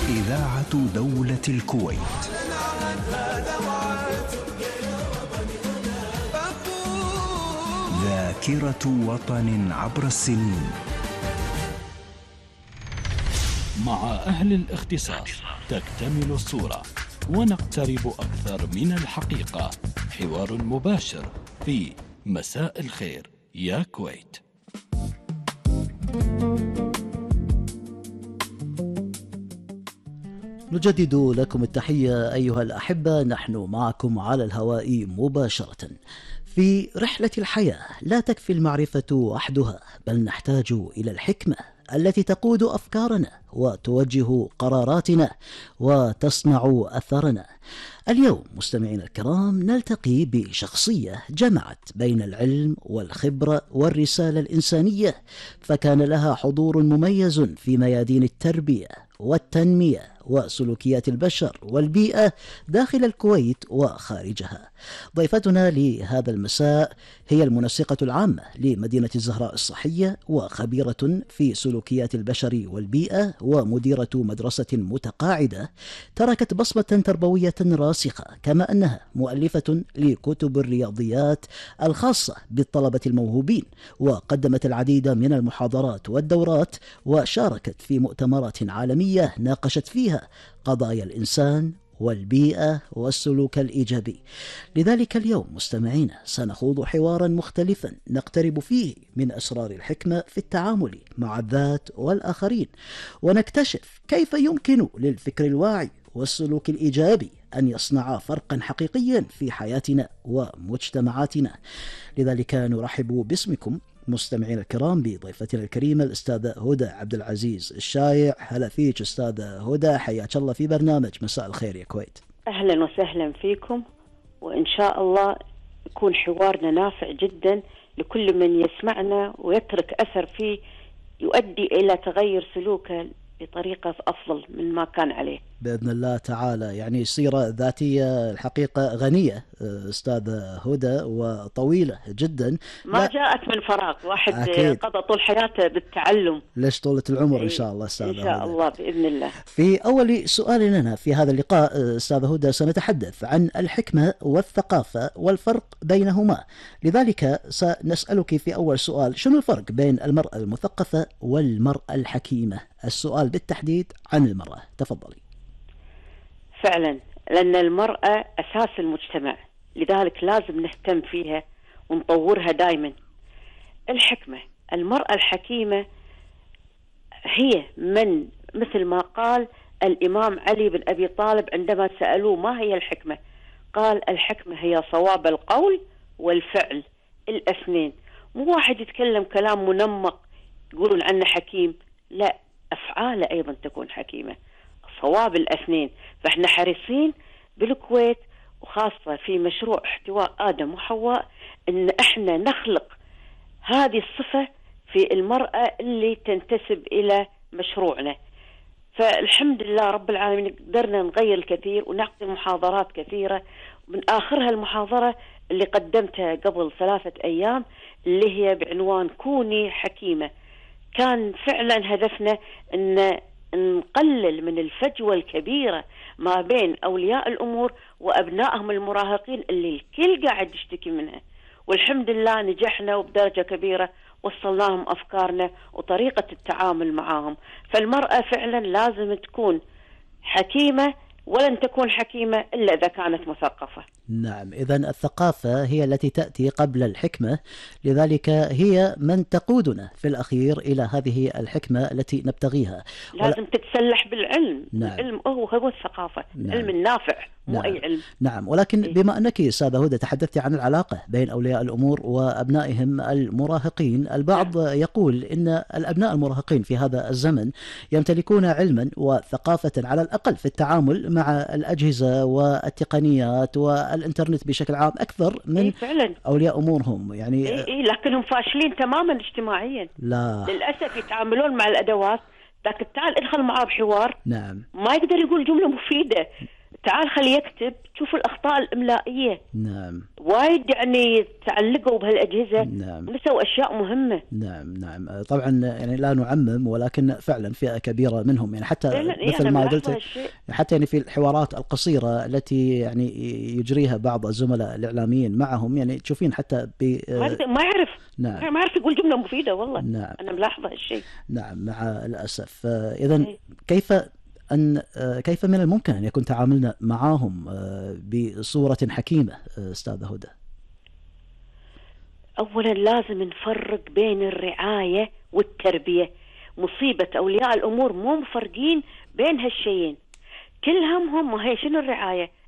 إذاعة دولة الكويت. ذاكرة وطن عبر السنين. مع أهل الاختصاص تكتمل الصورة ونقترب أكثر من الحقيقة. حوار مباشر في مساء الخير يا كويت. نجدد لكم التحية أيها الأحبة، نحن معكم على الهواء مباشرة. في رحلة الحياة لا تكفي المعرفة وحدها، بل نحتاج إلى الحكمة التي تقود أفكارنا وتوجه قراراتنا وتصنع أثرنا. اليوم مستمعينا الكرام نلتقي بشخصية جمعت بين العلم والخبرة والرسالة الإنسانية، فكان لها حضور مميز في ميادين التربية والتنمية وسلوكيات البشر والبيئة داخل الكويت وخارجها. ضيفتنا لهذا المساء هي المنسقة العامة لمدينة الزهراء الصحية، وخبيرة في سلوكيات البشر والبيئة، ومديرة مدرسة متقاعدة تركت بصمة تربوية راسخة، كما أنها مؤلفة لكتب الرياضيات الخاصة بالطلبة الموهوبين، وقدمت العديد من المحاضرات والدورات، وشاركت في مؤتمرات عالمية ناقشت فيها قضايا الإنسان والبيئة والسلوك الإيجابي. لذلك اليوم مستمعينا سنخوض حوارا مختلفا نقترب فيه من أسرار الحكمة في التعامل مع الذات والآخرين، ونكتشف كيف يمكن للفكر الواعي والسلوك الإيجابي أن يصنع فرقا حقيقيا في حياتنا ومجتمعاتنا. لذلك نرحب باسمكم مستمعين الكرام بضيفتنا الكريمة الأستاذة هدى عبد العزيز الشايع. هلا فيك أستاذة هدى، حياك الله في برنامج مساء الخير يا كويت. أهلا وسهلا فيكم، وإن شاء الله يكون حوارنا نافع جدا لكل من يسمعنا ويترك أثر فيه يؤدي إلى تغير سلوكه بطريقة أفضل من ما كان عليه بإذن الله تعالى. يعني سيرة ذاتية الحقيقة غنية أستاذة هدى وطويلة جدا، ما جاءت من فراغ. واحد أكيد قضى طول حياته بالتعلم. ليش طولة العمر إن شاء الله أستاذة هدى. إن شاء الله بإذن الله. في أول سؤال لنا في هذا اللقاء أستاذة هدى سنتحدث عن الحكمة والثقافة والفرق بينهما. لذلك سنسألك في أول سؤال: شنو الفرق بين المرأة المثقفة والمرأة الحكيمة؟ السؤال بالتحديد عن المرأة، تفضلي. فعلا، لأن المرأة أساس المجتمع، لذلك لازم نهتم فيها ونطورها دائما. الحكمة، المرأة الحكيمة هي من، مثل ما قال الإمام علي بن أبي طالب عندما سألوه ما هي الحكمة، قال: الحكمة هي صواب القول والفعل الاثنين. مو واحد يتكلم كلام منمق يقولون عنه حكيم، لا، أفعاله أيضا تكون حكيمة، صواب الاثنين. فإحنا حريصين بالكويت وخاصة في مشروع احتواء آدم وحواء إن إحنا نخلق هذه الصفة في المرأة اللي تنتسب إلى مشروعنا. فالحمد لله رب العالمين قدرنا نغير الكثير ونعطي محاضرات كثيرة، من آخرها المحاضرة اللي قدمتها قبل 3 أيام اللي هي بعنوان كوني حكيمة. كان فعلا هدفنا أن نقلل من الفجوة الكبيرة ما بين أولياء الأمور وأبنائهم المراهقين اللي الكل قاعد يشتكي منها، والحمد لله نجحنا وبدرجة كبيرة وصلناهم أفكارنا وطريقة التعامل معهم. فالمرأة فعلا لازم تكون حكيمة، ولن تكون حكيمة إلا إذا كانت مثقفة. نعم، إذن الثقافة هي التي تأتي قبل الحكمة، لذلك هي من تقودنا في الأخير إلى هذه الحكمة التي نبتغيها. لازم تتسلح بالعلم. نعم. العلم هو الثقافة. نعم. العلم النافع، مو نعم. أي علم. نعم، ولكن بما أنك أستاذة هدى تحدثت عن العلاقة بين أولياء الأمور وأبنائهم المراهقين، البعض يقول إن الأبناء المراهقين في هذا الزمن يمتلكون علما وثقافة على الأقل في التعامل مع الأجهزة والتقنيات والإنترنت بشكل عام أكثر من فعلا أولياء أمورهم. يعني لكنهم فاشلين تماما اجتماعيا. لا، للأسف يتعاملون مع الأدوات، لكن تعال ادخل معاه بحوار نعم، ما يقدر يقول جملة مفيدة. تعال خليه يكتب، شوفوا الأخطاء الإملائية. نعم. وايد يعني تعلقوا بهالأجهزة. نعم. ونسوا أشياء مهمة. نعم. طبعا يعني لا نعمم، ولكن فعلا فئة كبيرة منهم يعني حتى مثل ما قلت، حتى يعني في الحوارات القصيرة التي يعني يجريها بعض الزملاء الإعلاميين معهم، يعني تشوفين حتى ما يعرف. نعم. ما يعرف يقول جملة مفيدة والله. نعم. أنا ملاحظة هالشيء. نعم مع الأسف. إذن كيف من الممكن أن يكون تعاملنا معهم بصورة حكيمة أستاذة هدى؟ أولا لازم نفرق بين الرعاية والتربية. مصيبة أولياء الأمور مو مفرقين بين هالشيئين، كل همهم وهي شنو الرعاية.